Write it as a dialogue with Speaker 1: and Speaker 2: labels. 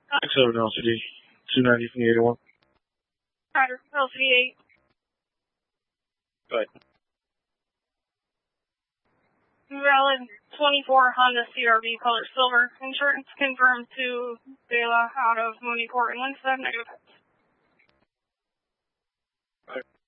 Speaker 1: 6-7 LCD, 290 from the 81.
Speaker 2: Ryder, LCD 8.
Speaker 1: Go ahead.
Speaker 2: Valid 24 Honda CRV color silver. Insurance confirmed to Bela out of Mooney Court in Winston. Negative.
Speaker 1: All right.